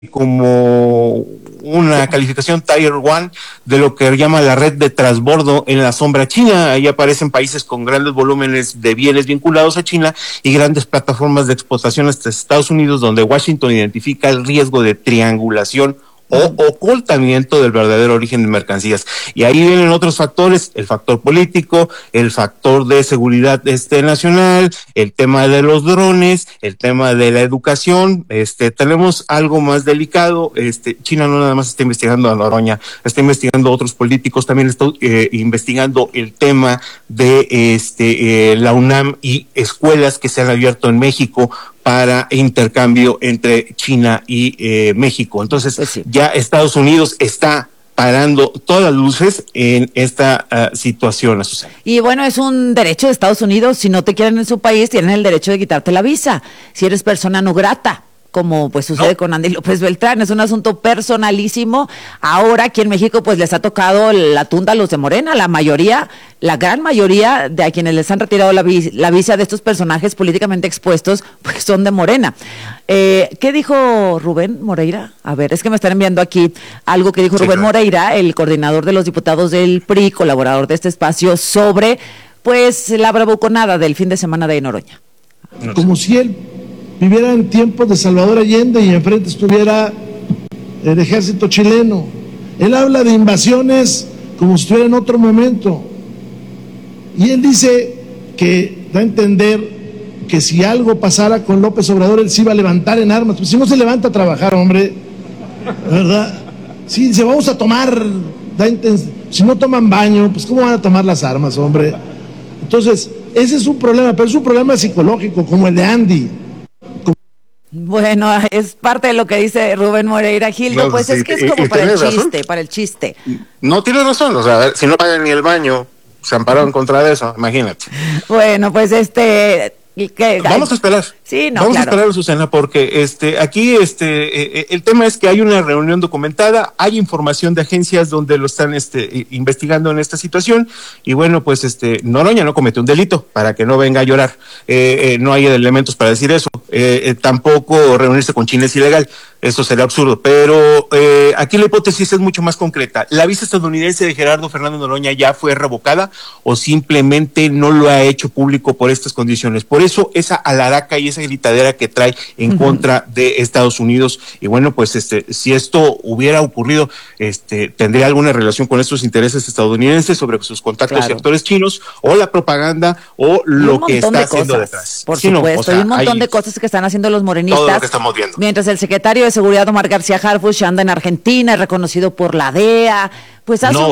como una calificación Tier 1 de lo que llama la red de transbordo en la sombra china. Ahí aparecen países con grandes volúmenes de bienes vinculados a China y grandes plataformas de exportación hasta Estados Unidos, donde Washington identifica el riesgo de triangulación o ocultamiento del verdadero origen de mercancías. Y ahí vienen otros factores, el factor político, el factor de seguridad nacional, el tema de los drones, el tema de la educación. Tenemos algo más delicado. China no nada más está investigando a Noroña, está investigando a otros políticos, también está investigando el tema de la UNAM y escuelas que se han abierto en México para intercambio entre China y México. Entonces, pues sí, ya Estados Unidos está parando todas las luces en esta situación, Azucena. Y bueno, es un derecho de Estados Unidos. Si no te quieren en su país, tienen el derecho de quitarte la visa, si eres persona no grata, como pues sucede con Andy López Beltrán. Es un asunto personalísimo. Ahora aquí en México pues les ha tocado la tunda a los de Morena, la gran mayoría de a quienes les han retirado la visa de estos personajes políticamente expuestos pues son de Morena. ¿Qué dijo Rubén Moreira? A ver, es que me están enviando aquí algo que dijo Rubén Moreira, el coordinador de los diputados del PRI, colaborador de este espacio, sobre pues la bravuconada del fin de semana de Noroña. Como si él viviera en tiempos de Salvador Allende y enfrente estuviera el ejército chileno. Él habla de invasiones como si estuviera en otro momento. Y él dice que da a entender que si algo pasara con López Obrador, él se iba a levantar en armas. Pues si no se levanta a trabajar, hombre, ¿verdad? Sí, dice, vamos a tomar, si no toman baño, pues ¿cómo van a tomar las armas, hombre? Entonces, ese es un problema, pero es un problema psicológico, como el de Andy. Bueno, es parte de lo que dice Rubén Moreira. Gildo, pues sí, es que es como para el chiste. No, tienes razón, o sea, si no pagan ni el baño, se ampararon en contra de eso, imagínate. Bueno, pues vamos a esperar. Sí, no, vamos a esperar, Susana, porque aquí el tema es que hay una reunión documentada, hay información de agencias donde lo están investigando en esta situación, y bueno, pues Noroña no cometió un delito, para que no venga a llorar. No hay elementos para decir eso. Tampoco reunirse con China es ilegal, eso sería absurdo, pero aquí la hipótesis es mucho más concreta. ¿La visa estadounidense de Gerardo Fernando Noroña ya fue revocada o simplemente no lo ha hecho público por estas condiciones? Por eso esa alaraca y esa gritadera que trae en contra de Estados Unidos. Y bueno, pues si esto hubiera ocurrido, tendría alguna relación con estos intereses estadounidenses sobre sus contactos y actores chinos, o la propaganda, o lo que está haciendo detrás. Por supuesto, hay un montón de cosas que están haciendo los morenistas. Todo lo que estamos viendo. Mientras el secretario de Seguridad, Omar García Harfuch, anda en Argentina, reconocido por la DEA, pues hace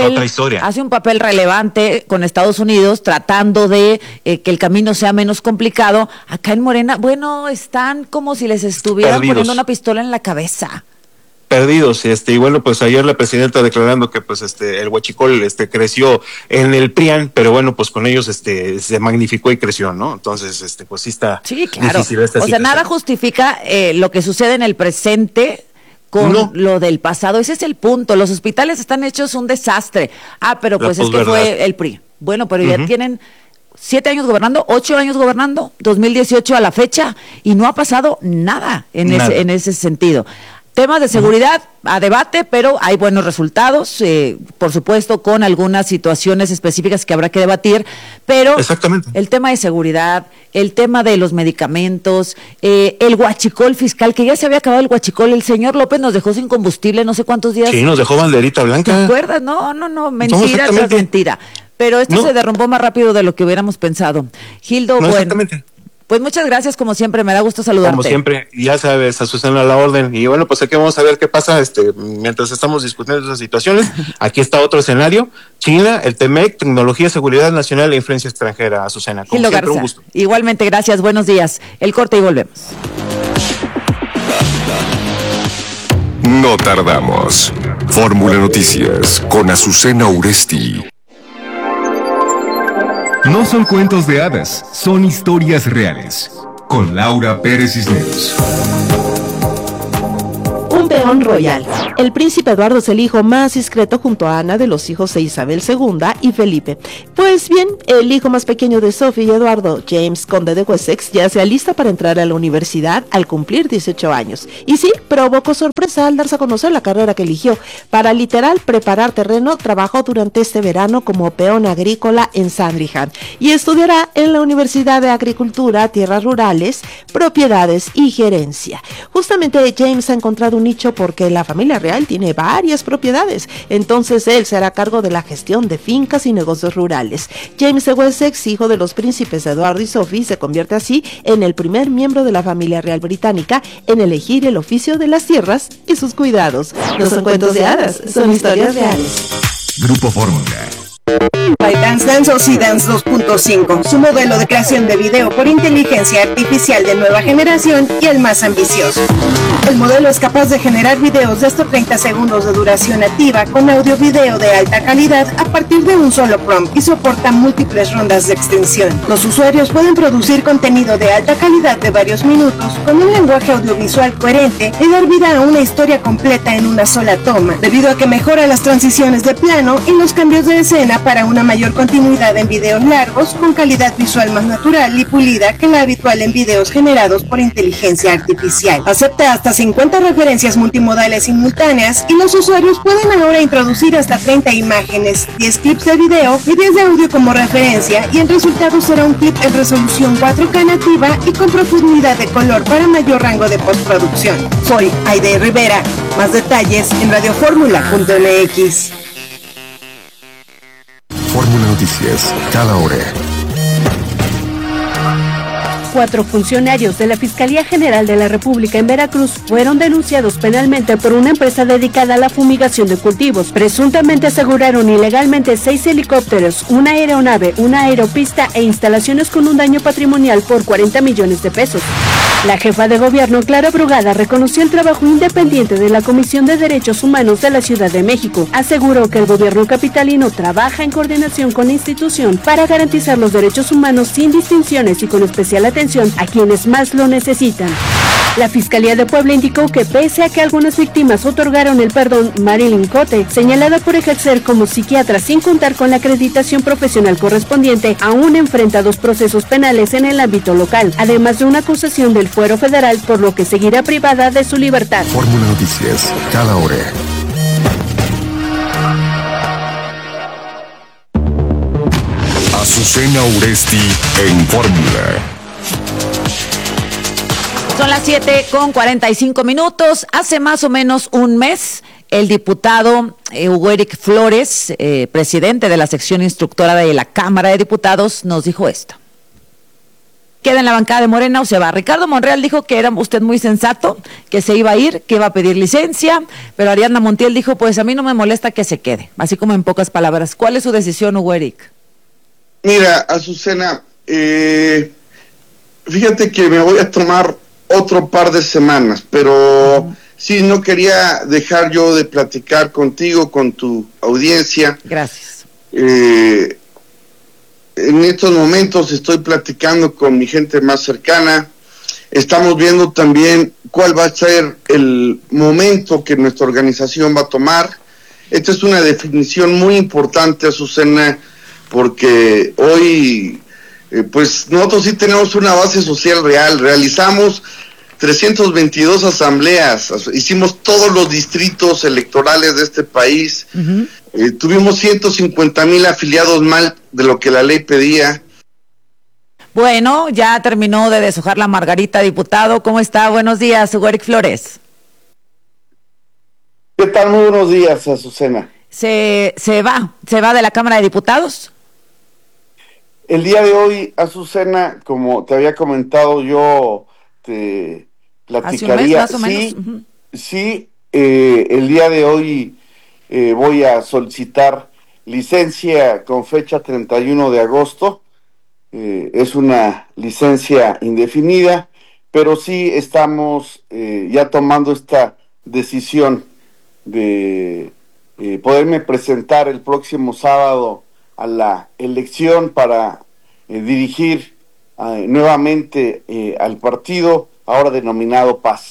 un papel relevante con Estados Unidos, tratando de que el camino sea menos complicado. Acá en Morena, bueno, están como si les estuvieran poniendo una pistola en la cabeza. Perdidos, y bueno, pues ayer la presidenta declarando que pues el huachicol creció en el PRIAN, pero bueno, pues con ellos se magnificó y creció, ¿no? Entonces, pues sí está. Sí, claro. O sea, nada justifica lo que sucede en el presente con lo del pasado. Ese es el punto. Los hospitales están hechos un desastre. Pero pues es que fue el PRI. Bueno, pero ya tienen 7 años gobernando, 8 años gobernando, 2018 a la fecha, y no ha pasado nada en ese sentido. Temas de seguridad a debate, pero hay buenos resultados, por supuesto, con algunas situaciones específicas que habrá que debatir, pero el tema de seguridad, el tema de los medicamentos, el huachicol fiscal, que ya se había acabado el huachicol, el señor López nos dejó sin combustible no sé cuántos días. Sí, nos dejó banderita blanca. ¿Te acuerdas? No, mentira tras mentira. Pero esto se derrumbó más rápido de lo que hubiéramos pensado. Gildo, pues muchas gracias, como siempre, me da gusto saludarte. Como siempre, ya sabes, Azucena a la orden. Y bueno, pues aquí vamos a ver qué pasa mientras estamos discutiendo esas situaciones. Aquí está otro escenario: China, el TEMEC, tecnología, seguridad nacional e influencia extranjera. Azucena, como siempre, un gusto. Igualmente, gracias, buenos días. El corte y volvemos. No tardamos. Fórmula Noticias con Azucena Uresti. No son cuentos de hadas, son historias reales. Con Laura Pérez Cisneros. Un León Royal. El príncipe Eduardo es el hijo más discreto junto a Ana de los hijos de Isabel II y Felipe. Pues bien, el hijo más pequeño de Sophie y Eduardo, James, conde de Wessex, ya se alista para entrar a la universidad al cumplir 18 años. Y sí, provocó sorpresa al darse a conocer la carrera que eligió. Para literal preparar terreno, trabajó durante este verano como peón agrícola en Sandringham y estudiará en la Universidad de Agricultura, Tierras Rurales, Propiedades y Gerencia. Justamente James ha encontrado un nicho porque la familia real tiene varias propiedades, entonces él se hará cargo de la gestión de fincas y negocios rurales. James de Wessex, hijo de los príncipes Eduardo y Sophie, se convierte así en el primer miembro de la familia real británica en elegir el oficio de las tierras y sus cuidados. No son cuentos de hadas, son historias reales. Grupo Fórmula. ByteDance o C-Dance 2.5, su modelo de creación de video por inteligencia artificial de nueva generación y el más ambicioso. El modelo es capaz de generar videos de hasta 30 segundos de duración nativa con audio-video de alta calidad a partir de un solo prompt y soporta múltiples rondas de extensión. Los usuarios pueden producir contenido de alta calidad de varios minutos con un lenguaje audiovisual coherente y dar vida a una historia completa en una sola toma, debido a que mejora las transiciones de plano y los cambios de escena para una mayor continuidad en videos largos con calidad visual más natural y pulida que la habitual en videos generados por inteligencia artificial. Acepta hasta 50 referencias multimodales simultáneas y los usuarios pueden ahora introducir hasta 30 imágenes, 10 clips de video y 10 de audio como referencia, y el resultado será un clip en resolución 4K nativa y con profundidad de color para mayor rango de postproducción. Soy Aide Rivera. Más detalles en radioformula.mx. Fórmula Noticias, cada hora. 4 funcionarios de la Fiscalía General de la República en Veracruz fueron denunciados penalmente por una empresa dedicada a la fumigación de cultivos. Presuntamente aseguraron ilegalmente 6 helicópteros, una aeronave, una aeropista e instalaciones con un daño patrimonial por 40 millones de pesos. La jefa de gobierno, Clara Brugada, reconoció el trabajo independiente de la Comisión de Derechos Humanos de la Ciudad de México. Aseguró que el gobierno capitalino trabaja en coordinación con la institución para garantizar los derechos humanos sin distinciones y con especial atención a quienes más lo necesitan. La Fiscalía de Puebla indicó que pese a que algunas víctimas otorgaron el perdón, Marilyn Cote, señalada por ejercer como psiquiatra sin contar con la acreditación profesional correspondiente, aún enfrenta 2 procesos penales en el ámbito local, además de una acusación del fuero federal, por lo que seguirá privada de su libertad. Fórmula Noticias, cada hora. Azucena Uresti en Fórmula. Son las 7:45. Hace más o menos un mes, el diputado Hugo Eric Flores, presidente de la sección instructora de la Cámara de Diputados, nos dijo esto. ¿Queda en la bancada de Morena o se va? Ricardo Monreal dijo que era usted muy sensato, que se iba a ir, que iba a pedir licencia, pero Ariadna Montiel dijo, pues a mí no me molesta que se quede, así como en pocas palabras. ¿Cuál es su decisión, Hugo Eric? Mira, Azucena, fíjate que me voy a tomar otro par de semanas, pero sí, no quería dejar yo de platicar contigo, con tu audiencia. Gracias. En estos momentos estoy platicando con mi gente más cercana. Estamos viendo también cuál va a ser el momento que nuestra organización va a tomar. Esta es una definición muy importante, Azucena, porque hoy pues nosotros sí tenemos una base social real. Realizamos 322 asambleas, hicimos todos los distritos electorales de este país. Tuvimos 150,000 afiliados más de lo que la ley pedía. Bueno, ya terminó de deshojar la margarita, diputado. ¿Cómo está? Buenos días, Hugo Eric Flores. ¿Qué tal? Muy buenos días, Azucena. ¿Se va de la Cámara de Diputados? El día de hoy, Azucena, como te había comentado, yo te platicaría. Hace un mes, más o menos. Sí, el día de hoy voy a solicitar licencia con fecha 31 de agosto. Es una licencia indefinida, pero sí estamos ya tomando esta decisión de poderme presentar el próximo sábado a la elección para dirigir nuevamente al partido ahora denominado Paz.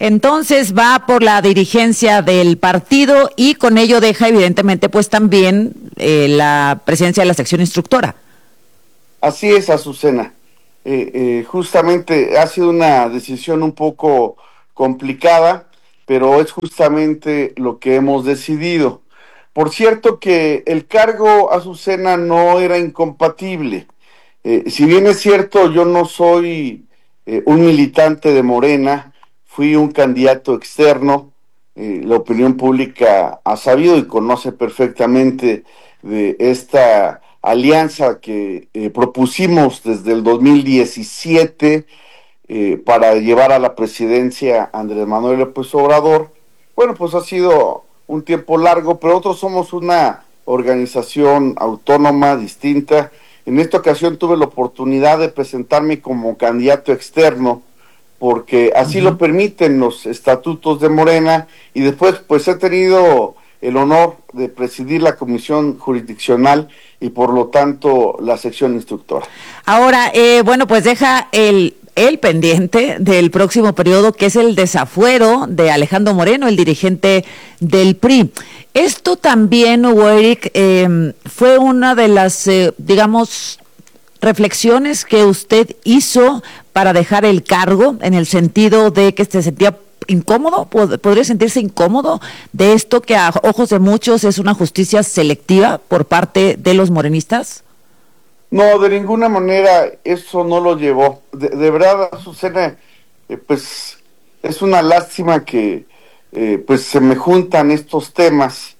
Entonces va por la dirigencia del partido y con ello deja evidentemente pues también la presidencia de la sección instructora. Así es, Azucena. Justamente ha sido una decisión un poco complicada, pero es justamente lo que hemos decidido. Por cierto que el cargo, Azucena, no era incompatible. Si bien es cierto, yo no soy un militante de Morena, fui un candidato externo, la opinión pública ha sabido y conoce perfectamente de esta alianza que propusimos desde el 2017 para llevar a la presidencia a Andrés Manuel López Obrador. Bueno, pues ha sido un tiempo largo, pero nosotros somos una organización autónoma, distinta. En esta ocasión tuve la oportunidad de presentarme como candidato externo, porque así lo permiten los estatutos de Morena, y después pues he tenido el honor de presidir la comisión jurisdiccional y por lo tanto la sección instructora. Ahora, bueno, pues deja el pendiente del próximo periodo, que es el desafuero de Alejandro Moreno, el dirigente del PRI. Esto también, Hugo Eric, fue una de las, digamos, reflexiones que usted hizo para dejar el cargo, en el sentido de que se sentía incómodo, podría sentirse incómodo de esto que a ojos de muchos es una justicia selectiva por parte de los morenistas. No, de ninguna manera eso no lo llevó. De verdad, Azucena, pues es una lástima que pues se me juntan estos temas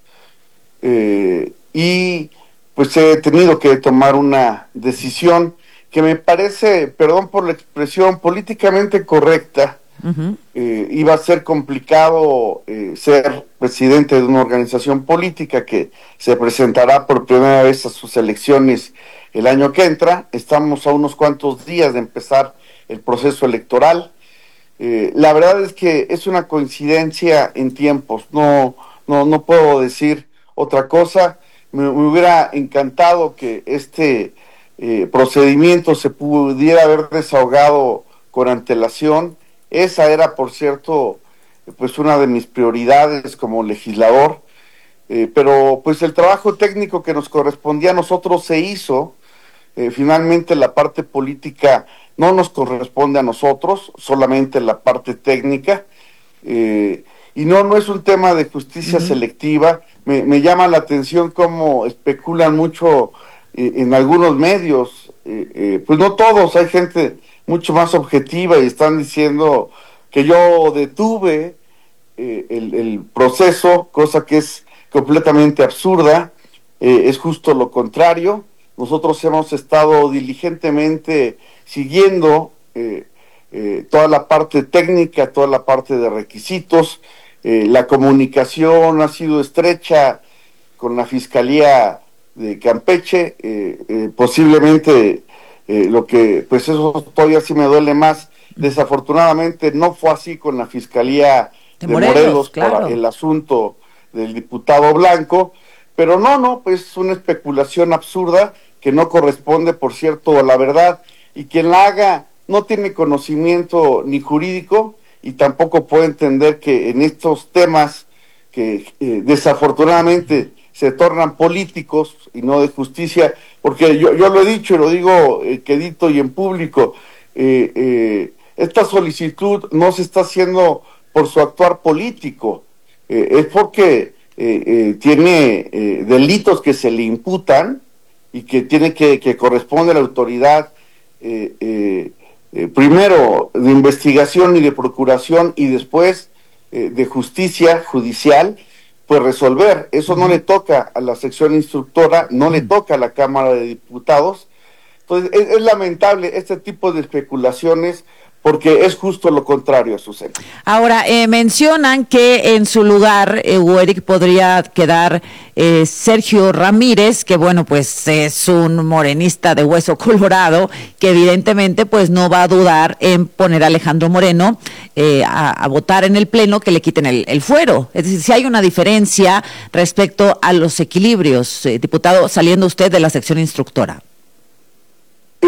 y pues he tenido que tomar una decisión que me parece, perdón por la expresión, políticamente correcta. Iba a ser complicado ser presidente de una organización política que se presentará por primera vez a sus elecciones el año que entra. Estamos a unos cuantos días de empezar el proceso electoral. La verdad es que es una coincidencia en tiempos, no puedo decir otra cosa. Me hubiera encantado que este procedimiento se pudiera haber desahogado con antelación. Esa era, por cierto, pues una de mis prioridades como legislador, pero pues el trabajo técnico que nos correspondía a nosotros se hizo. Finalmente la parte política no nos corresponde a nosotros, solamente la parte técnica, y no es un tema de justicia selectiva. Me llama la atención cómo especulan mucho en algunos medios, pues no todos, hay gente mucho más objetiva y están diciendo que yo detuve el proceso, cosa que es completamente absurda. Es justo lo contrario. Nosotros hemos estado diligentemente siguiendo toda la parte técnica, toda la parte de requisitos. La comunicación ha sido estrecha con la Fiscalía de Campeche, posiblemente lo que, pues eso todavía sí me duele más. Desafortunadamente no fue así con la Fiscalía de Morelos, claro, para el asunto del diputado Blanco, pero pues una especulación absurda que no corresponde, por cierto, a la verdad, y quien la haga no tiene conocimiento ni jurídico y tampoco puede entender que en estos temas que desafortunadamente se tornan políticos y no de justicia, porque yo lo he dicho y lo digo quedito y en público, esta solicitud no se está haciendo por su actuar político, es porque tiene delitos que se le imputan y que tiene que corresponde a la autoridad primero de investigación y de procuración y después de justicia judicial, pues resolver. Eso no le toca a la sección instructora, no le toca a la Cámara de Diputados. Entonces es lamentable este tipo de especulaciones, porque es justo lo contrario, Azucena. Ahora, mencionan que en su lugar, Eric, podría quedar Sergio Ramírez, que bueno, pues es un morenista de hueso colorado, que evidentemente pues no va a dudar en poner a Alejandro Moreno a votar en el Pleno que le quiten el fuero. Es decir, si hay una diferencia respecto a los equilibrios, diputado, saliendo usted de la sección instructora.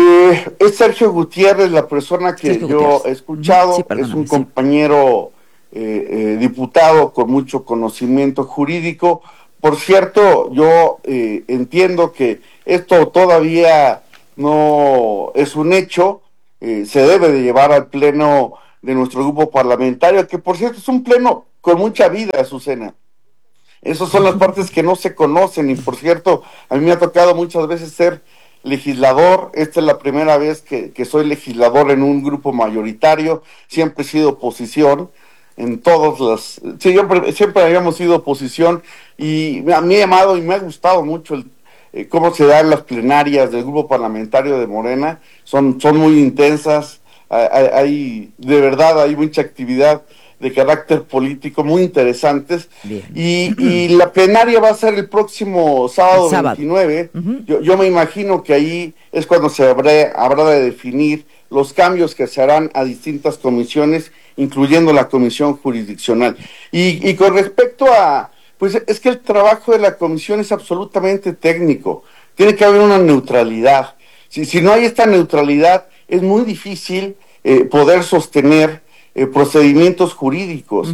Es Sergio Gutiérrez la persona que yo he escuchado, es un compañero diputado con mucho conocimiento jurídico. Por cierto, yo entiendo que esto todavía no es un hecho, se debe de llevar al pleno de nuestro grupo parlamentario, que por cierto es un pleno con mucha vida, Azucena. Esas son las partes que no se conocen, y por cierto, a mí me ha tocado muchas veces ser legislador. Esta es la primera vez que soy legislador en un grupo mayoritario. Siempre he sido oposición en todas las... siempre habíamos sido oposición, y me ha llamado y me ha gustado mucho cómo se dan las plenarias del grupo parlamentario de Morena. Son muy intensas, hay de verdad hay mucha actividad de carácter político muy interesantes. Y la plenaria va a ser el próximo sábado. 29. Yo me imagino que ahí es cuando se habrá de definir los cambios que se harán a distintas comisiones, incluyendo la comisión jurisdiccional. Y con respecto a, pues es que el trabajo de la comisión es absolutamente técnico, tiene que haber una neutralidad. Si no hay esta neutralidad, es muy difícil poder sostener procedimientos jurídicos.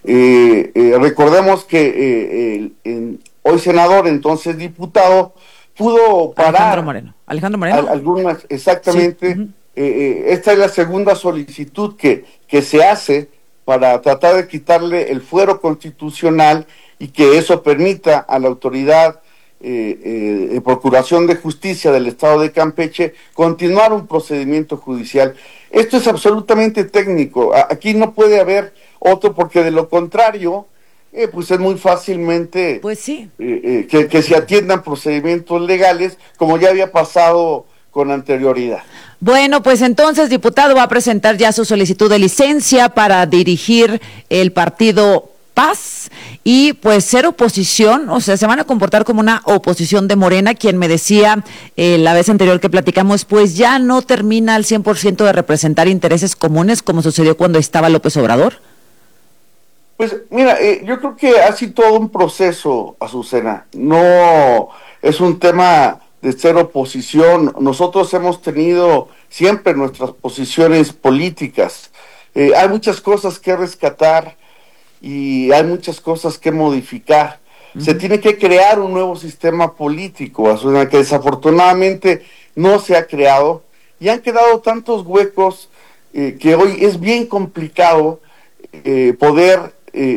Recordemos que hoy senador, entonces diputado, pudo parar Alejandro Moreno. Algunas, exactamente. Sí. Esta es la segunda solicitud que se hace para tratar de quitarle el fuero constitucional y que eso permita a la autoridad de Procuración de Justicia del Estado de Campeche continuar un procedimiento judicial. Esto es absolutamente técnico, aquí no puede haber otro, porque de lo contrario, pues es muy fácilmente pues sí. Que se atiendan procedimientos legales, como ya había pasado con anterioridad. Bueno, pues entonces, diputado, va a presentar ya su solicitud de licencia para dirigir el partido Paz y pues ser oposición, o sea, se van a comportar como una oposición de Morena. Quien me decía la vez anterior que platicamos, pues ya no termina al 100% de representar intereses comunes como sucedió cuando estaba López Obrador. Pues mira, yo creo que ha sido todo un proceso, Azucena, no es un tema de ser oposición. Nosotros hemos tenido siempre nuestras posiciones políticas, hay muchas cosas que rescatar y hay muchas cosas que modificar. Se tiene que crear un nuevo sistema político, Azucena, que desafortunadamente no se ha creado, y han quedado tantos huecos que hoy es bien complicado poder,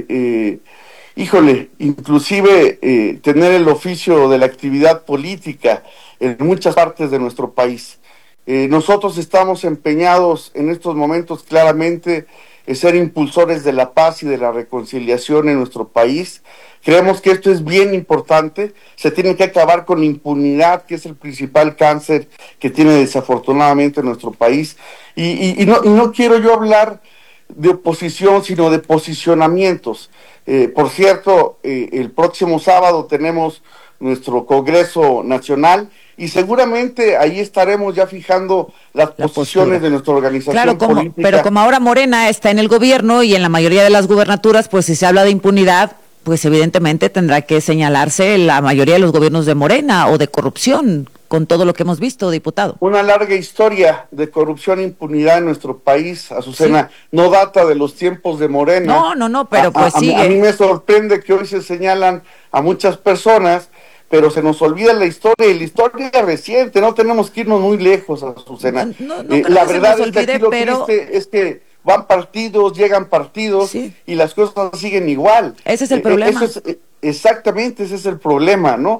inclusive tener el oficio de la actividad política en muchas partes de nuestro país. Nosotros estamos empeñados en estos momentos claramente ser impulsores de la paz y de la reconciliación en nuestro país. Creemos que esto es bien importante, se tiene que acabar con la impunidad, que es el principal cáncer que tiene desafortunadamente nuestro país. Y no quiero yo hablar de oposición, sino de posicionamientos. Por cierto, el próximo sábado tenemos nuestro Congreso Nacional y seguramente ahí estaremos ya fijando las posiciones de nuestra organización política. Pero como ahora Morena está en el gobierno y en la mayoría de las gubernaturas, pues si se habla de impunidad, pues evidentemente tendrá que señalarse la mayoría de los gobiernos de Morena o de corrupción, con todo lo que hemos visto, diputado. Una larga historia de corrupción e impunidad en nuestro país, Azucena, sí. No data de los tiempos de Morena. No, pero pues sigue. A mí me sorprende que hoy se señalan a muchas personas, pero se nos olvida la historia, y la historia reciente, no tenemos que irnos muy lejos, Azucena. La verdad es que aquí lo triste es que van partidos, llegan partidos, sí, y las cosas siguen igual. Ese es el problema. Exactamente, ese es el problema, ¿no?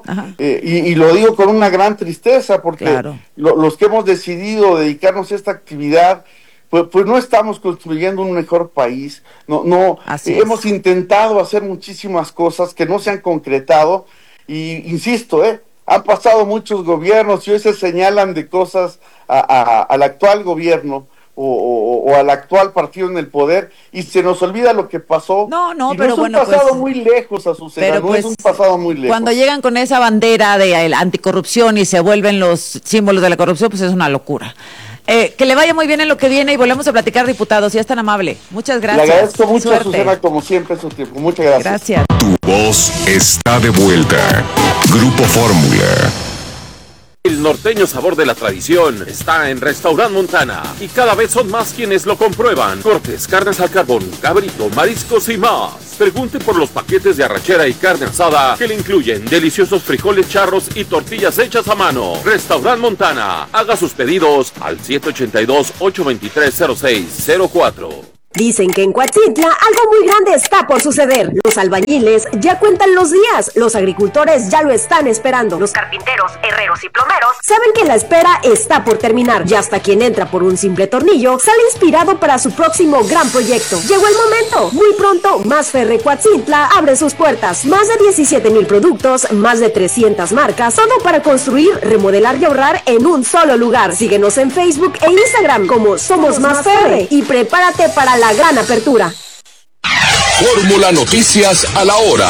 Y lo digo con una gran tristeza, porque claro, los que hemos decidido dedicarnos a esta actividad, pues no estamos construyendo un mejor país, hemos intentado hacer muchísimas cosas que no se han concretado, y insisto, han pasado muchos gobiernos y hoy se señalan de cosas al actual gobierno o al actual partido en el poder, y se nos olvida lo que pasó. Pero es un pasado muy lejos, Azucena, es un pasado muy lejos. Cuando llegan con esa bandera de anticorrupción y se vuelven los símbolos de la corrupción, pues es una locura. Que le vaya muy bien en lo que viene y volvemos a platicar, diputado, si es tan amable. Muchas gracias. Le agradezco mucho, Azucena, como siempre, su tiempo. Muchas gracias. Gracias. Tu voz está de vuelta. Grupo Fórmula. El norteño sabor de la tradición está en Restaurant Montana y cada vez son más quienes lo comprueban. Cortes, carnes al carbón, cabrito, mariscos y más. Pregunte por los paquetes de arrachera y carne asada que le incluyen deliciosos frijoles charros y tortillas hechas a mano. Restaurant Montana. Haga sus pedidos al 782-823-0604. Dicen que en Coatzintla algo muy grande está por suceder. Los albañiles ya cuentan los días, los agricultores ya lo están esperando. Los carpinteros, herreros y plomeros saben que la espera está por terminar. Y hasta quien entra por un simple tornillo sale inspirado para su próximo gran proyecto. Llegó el momento. Muy pronto, Masferre Coatzintla abre sus puertas. Más de 17,000 productos, más de 300 marcas, todo para construir, remodelar y ahorrar en un solo lugar. Síguenos en Facebook e Instagram como Somos Masferre y prepárate para la gran apertura. Fórmula Noticias a la hora.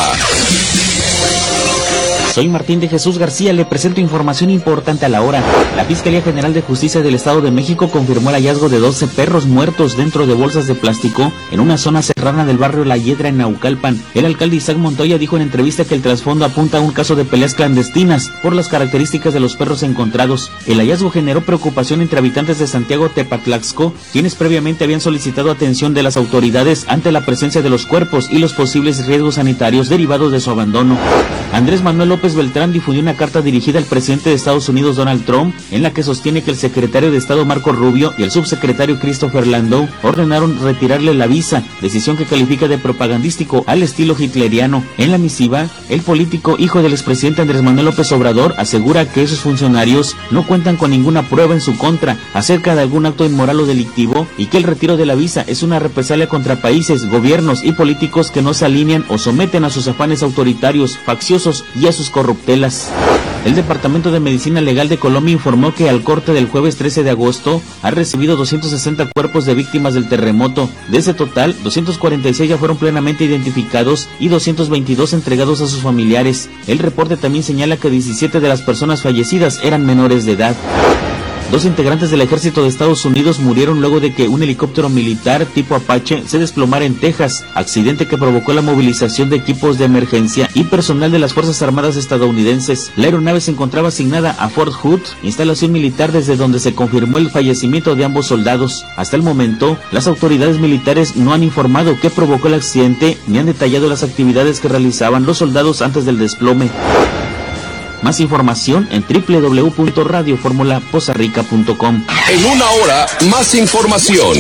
Soy Martín de Jesús García, le presento información importante a la hora. La Fiscalía General de Justicia del Estado de México confirmó el hallazgo de 12 perros muertos dentro de bolsas de plástico en una zona serrana del barrio La Hiedra en Naucalpan. El alcalde Isaac Montoya dijo en entrevista que el trasfondo apunta a un caso de peleas clandestinas por las características de los perros encontrados. El hallazgo generó preocupación entre habitantes de Santiago Tepatlaxco, quienes previamente habían solicitado atención de las autoridades ante la presencia de los cuerpos y los posibles riesgos sanitarios derivados de su abandono. Andrés Manuel López Beltrán difundió una carta dirigida al presidente de Estados Unidos, Donald Trump, en la que sostiene que el secretario de Estado Marco Rubio y el subsecretario Christopher Landau ordenaron retirarle la visa, decisión que califica de propagandístico al estilo hitleriano. En la misiva, el político hijo del expresidente Andrés Manuel López Obrador asegura que esos funcionarios no cuentan con ninguna prueba en su contra acerca de algún acto inmoral o delictivo y que el retiro de la visa es una represalia contra países, gobiernos y políticos que no se alinean o someten a sus afanes autoritarios, facciosos y a sus corruptelas. El Departamento de Medicina Legal de Colombia informó que al corte del jueves 13 de agosto ha recibido 260 cuerpos de víctimas del terremoto. De ese total, 246 ya fueron plenamente identificados y 222 entregados a sus familiares. El reporte también señala que 17 de las personas fallecidas eran menores de edad. 2 integrantes del ejército de Estados Unidos murieron luego de que un helicóptero militar tipo Apache se desplomara en Texas, accidente que provocó la movilización de equipos de emergencia y personal de las Fuerzas Armadas estadounidenses. La aeronave se encontraba asignada a Fort Hood, instalación militar desde donde se confirmó el fallecimiento de ambos soldados. Hasta el momento, las autoridades militares no han informado qué provocó el accidente ni han detallado las actividades que realizaban los soldados antes del desplome. Más información en www.radioformulapozarrica.com. En una hora, más información.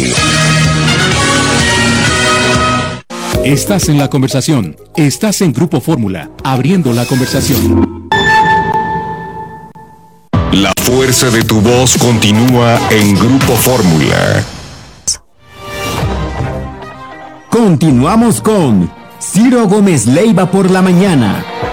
Estás en la conversación. Estás en Grupo Fórmula, abriendo la conversación. La fuerza de tu voz continúa en Grupo Fórmula. Continuamos con Ciro Gómez Leiva por la mañana.